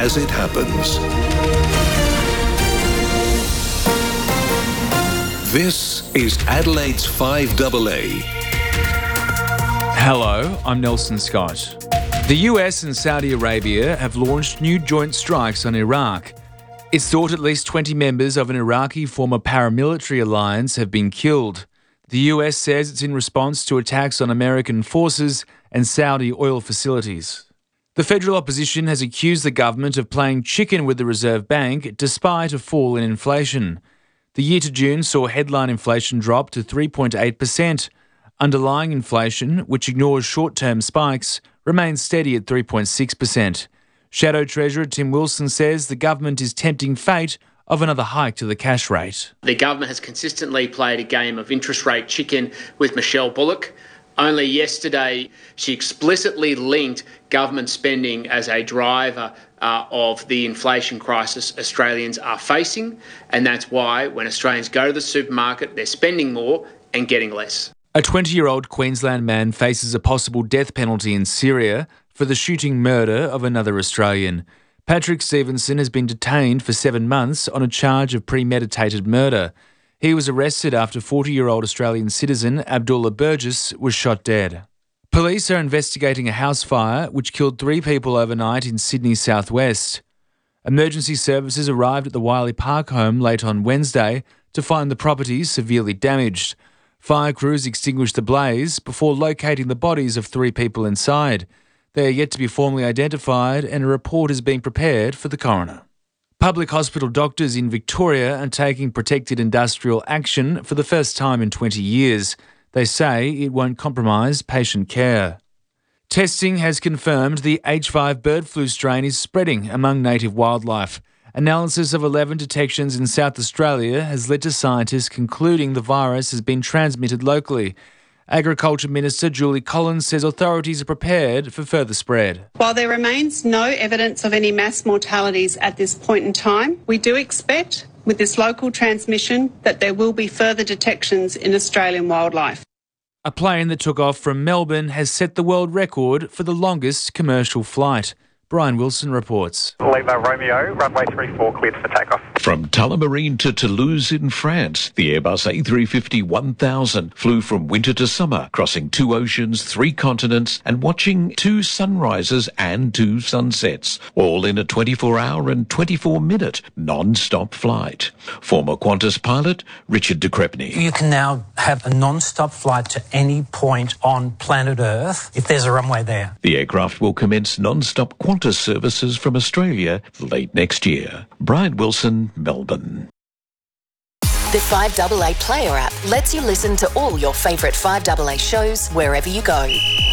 as it happens. This is Adelaide's 5AA. Hello, I'm Nelson Scott. The US and Saudi Arabia have launched new joint strikes on Iraq. It's thought at least 20 members of an Iraqi former paramilitary alliance have been killed. The US says it's in response to attacks on American forces and Saudi oil facilities. The federal opposition has accused the government of playing chicken with the Reserve Bank despite a fall in inflation. The year to June saw headline inflation drop to 3.8%. Underlying inflation, which ignores short-term spikes, remains steady at 3.6%. Shadow Treasurer Tim Wilson says the government is tempting fate of another hike to the cash rate. The government has consistently played a game of interest rate chicken with Michelle Bullock. Only yesterday, she explicitly linked government spending as a driver of the inflation crisis Australians are facing, and that's why when Australians go to the supermarket, they're spending more and getting less. A 20-year-old Queensland man faces a possible death penalty in Syria for the shooting murder of another Australian. Patrick Stevenson has been detained for 7 months on a charge of premeditated murder. He was arrested after 40-year-old Australian citizen Abdullah Burgess was shot dead. Police are investigating a house fire which killed 3 people overnight in Sydney southwest. Emergency services arrived at the Wiley Park home late on Wednesday to find the property severely damaged. Fire crews extinguished the blaze before locating the bodies of 3 people inside. They are yet to be formally identified and a report is being prepared for the coroner. Public hospital doctors in Victoria are taking protected industrial action for the first time in 20 years. They say it won't compromise patient care. Testing has confirmed the H5 bird flu strain is spreading among native wildlife. Analysis of 11 detections in South Australia has led to scientists concluding the virus has been transmitted locally. Agriculture Minister Julie Collins says authorities are prepared for further spread. While there remains no evidence of any mass mortalities at this point in time, we do expect, with this local transmission, that there will be further detections in Australian wildlife. A plane that took off from Melbourne has set the world record for the longest commercial flight. Brian Wilson reports. Lima Romeo, runway 34 cleared for takeoff. From Tullamarine to Toulouse in France, the Airbus A350-1000 flew from winter to summer, crossing 2 oceans, 3 continents, and watching 2 sunrises and 2 sunsets, all in a 24-hour and 24-minute non-stop flight. Former Qantas pilot Richard de Crespigny. You can now have a non-stop flight to any point on planet Earth if there's a runway there. The aircraft will commence non-stop Qantas services from Australia late next year. Brian Wilson, Melbourne. The 5AA Player app lets you listen to all your favourite 5AA shows wherever you go.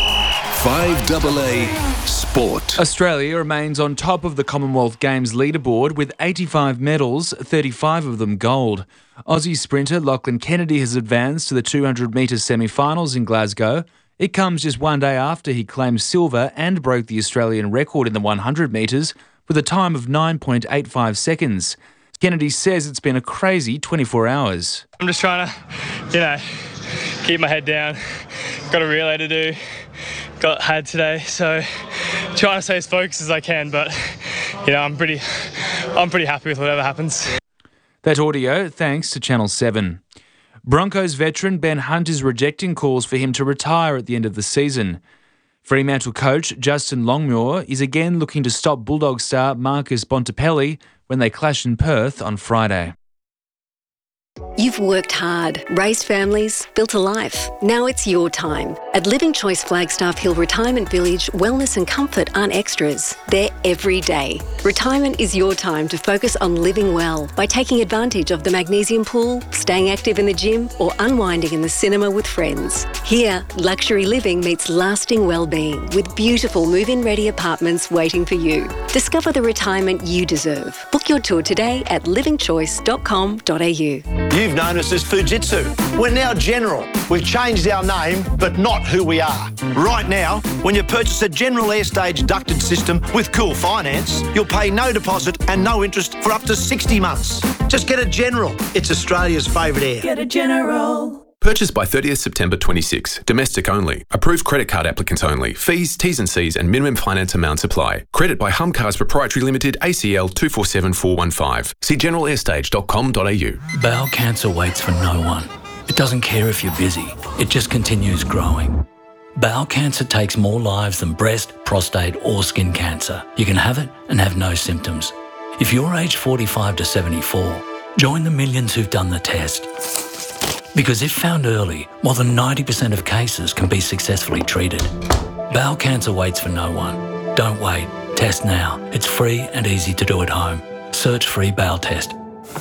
5AA Sport. Australia remains on top of the Commonwealth Games leaderboard with 85 medals, 35 of them gold. Aussie sprinter Lachlan Kennedy has advanced to the 200-metre semi-finals in Glasgow. It comes just one day after he claimed silver and broke the Australian record in the 100 metres with a time of 9.85 seconds. Kennedy says it's been a crazy 24 hours. I'm just trying to, keep my head down. Got a relay to do. Had today, so trying to stay as focused as I can, but I'm pretty happy with whatever happens. That audio thanks to Channel 7. Broncos veteran Ben Hunt is rejecting calls for him to retire at the end of the season. Fremantle coach Justin Longmuir is again looking to stop Bulldog star Marcus Bontempelli when they clash in Perth on Friday. You've worked hard, raised families, built a life. Now it's your time. At Living Choice Flagstaff Hill Retirement Village, wellness and comfort aren't extras. They're every day. Retirement is your time to focus on living well by taking advantage of the magnesium pool, staying active in the gym, or unwinding in the cinema with friends. Here, luxury living meets lasting well-being with beautiful move-in ready apartments waiting for you. Discover the retirement you deserve. Book your tour today at livingchoice.com.au. You've known us as Fujitsu. We're now General. We've changed our name, but not who we are. Right now, when you purchase a General Airstage ducted system with Cool Finance, you'll pay no deposit and no interest for up to 60 months. Just get a General. It's Australia's favourite air. Get a General. Purchased by 30th September 26. Domestic only. Approved credit card applicants only. Fees, T's and C's and minimum finance amounts apply. Credit by Humcars Proprietary Limited, ACL 247415. See generalairstage.com.au. Bowel cancer waits for no one. It doesn't care if you're busy. It just continues growing. Bowel cancer takes more lives than breast, prostate or skin cancer. You can have it and have no symptoms. If you're aged 45 to 74, join the millions who've done the test. Because if found early, more than 90% of cases can be successfully treated. Bowel cancer waits for no one. Don't wait. Test now. It's free and easy to do at home. Search free bowel test.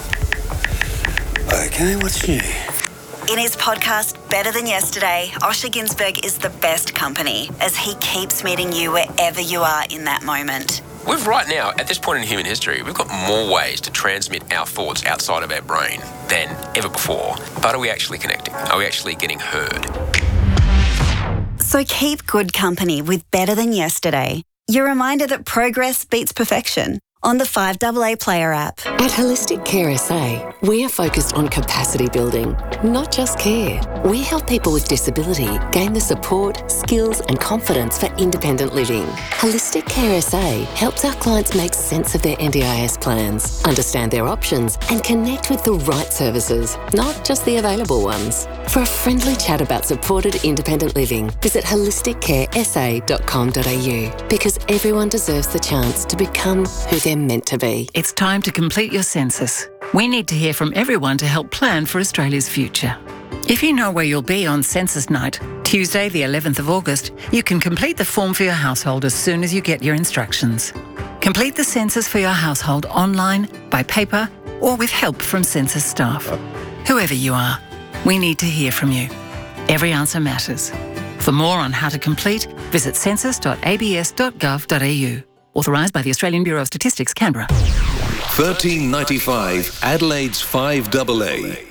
Okay, what's new? In his podcast, Better Than Yesterday, Osher Günsberg is the best company as he keeps meeting you wherever you are in that moment. We've right now, at this point in human history, we've got more ways to transmit our thoughts outside of our brain than ever before. But are we actually connecting? Are we actually getting heard? So keep good company with Better Than Yesterday. Your reminder that progress beats perfection on the 5AA Player app. At Holistic Care SA, we are focused on capacity building, not just care. We help people with disability gain the support, skills and confidence for independent living. Holistic Care SA helps our clients make sense of their NDIS plans, understand their options and connect with the right services, not just the available ones. For a friendly chat about supported independent living, visit holisticcaresa.com.au because everyone deserves the chance to become who they're meant to be. It's time to complete your census. We need to hear from everyone to help plan for Australia's future. If you know where you'll be on census night, Tuesday the 11th of August, you can complete the form for your household as soon as you get your instructions. Complete the census for your household online, by paper, or with help from census staff. Whoever you are, we need to hear from you. Every answer matters. For more on how to complete, visit census.abs.gov.au. Authorised by the Australian Bureau of Statistics, Canberra. 1395 Adelaide's 5AA.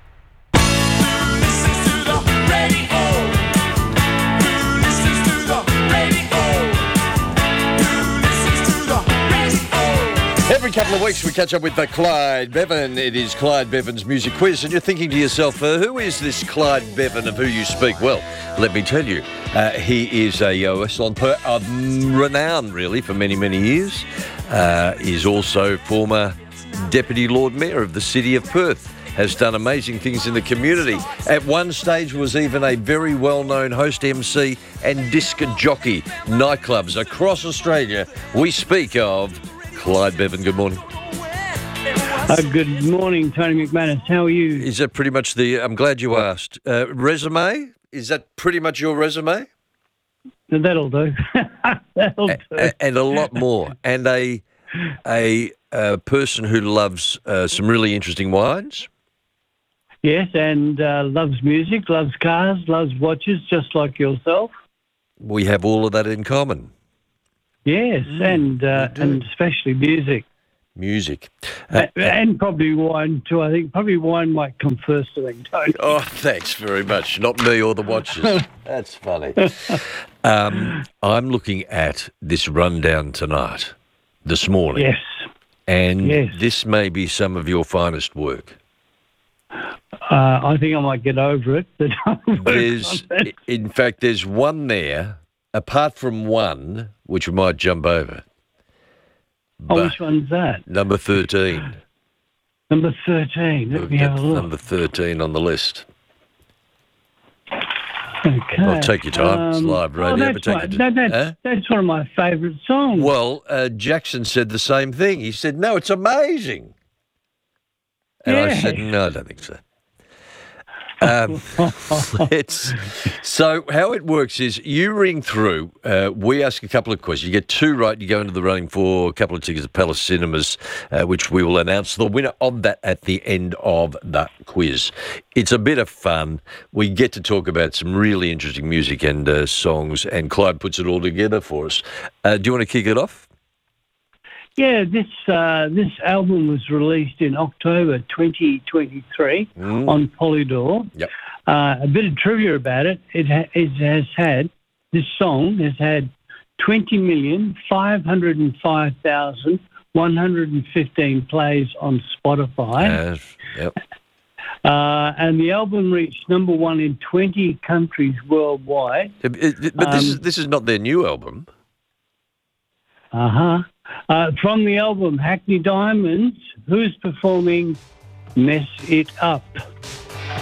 Every couple of weeks we catch up with Clyde Bevan. It is Clyde Bevan's Music Quiz, and you're thinking to yourself, who is this Clyde Bevan of who you speak? Well, let me tell you, he is a restaurateur of renown, really, for many, many years. He's also former Deputy Lord Mayor of the City of Perth. Has done amazing things in the community. At one stage was even a very well-known host MC and disc jockey. Nightclubs across Australia. We speak of Clyde Bevan. Good morning. Good morning, Tony McManus. How are you? Is that pretty much I'm glad you asked. Resume? Is that pretty much your resume? That'll do. That'll do. And a lot more. And a person who loves some really interesting wines. Yes, and loves music, loves cars, loves watches, just like yourself. We have all of that in common. Yes, and especially music. Music. And probably wine too. I think probably wine might come first, I think, Tony. Oh, thanks very much. Not me or the watches. That's funny. I'm looking at this rundown tonight, this morning. Yes. And this may be some of your finest work. I think I might get over it. But in fact, there's one there, apart from one, which we might jump over. Which one's that? Number 13. Number 13. Let me have a look. Number 13 on the list. Okay. I'll take your time. It's live radio. That's one of my favourite songs. Well, Jackson said the same thing. He said, no, it's amazing. And I said, no, I don't think so. So how it works is you ring through, we ask a couple of questions. You get two right, you go into the running for a couple of tickets at Palace Cinemas, which we will announce the winner of that at the end of the quiz. It's a bit of fun. We get to talk about some really interesting music and songs, and Clyde puts it all together for us. Do you want to kick it off? Yeah, this album was released in October 2023 on Polydor. Yep. A bit of trivia about it. This song has had 20,505,115 plays on Spotify. Yep. And the album reached number 1 in 20 countries worldwide. But this is not their new album. From the album Hackney Diamonds, who's performing Mess It Up?